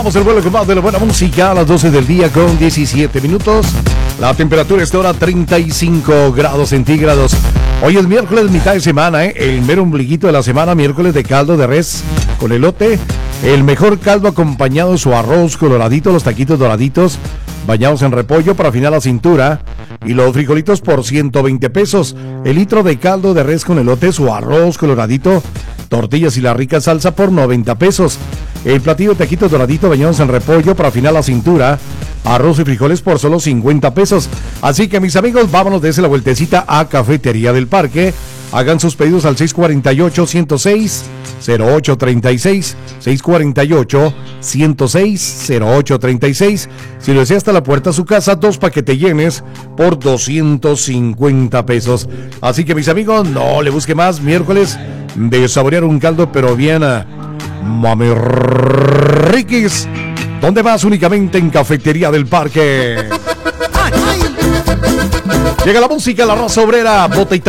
Vamos el vuelo con más de la buena música a las 12 del día con 17 minutos. La temperatura está ahora 35 grados centígrados. Hoy es miércoles, mitad de semana, el mero ombliguito de la semana, miércoles de caldo de res con elote. El mejor caldo acompañado de su arroz coloradito, los taquitos doraditos, bañados en repollo para afinar la cintura. Y los frijolitos por 120 pesos. El litro de caldo de res con elote, su arroz coloradito, tortillas y la rica salsa por 90 pesos. El platillo de taquitos doraditos bañados en repollo para afinar la cintura. Arroz y frijoles por solo 50 pesos. Así que mis amigos, vámonos, desde la vueltecita a Cafetería del Parque. Hagan sus pedidos al 648-106-0836. 648-106-0836. Si lo desea hasta la puerta de su casa, 2 paquetes por 250 pesos. Así que mis amigos, no le busque más. Miércoles de saborear un caldo, pero bien mami riquis. ¿Dónde vas? Únicamente en Cafetería del Parque. Llega la música, la raza obrera, bota y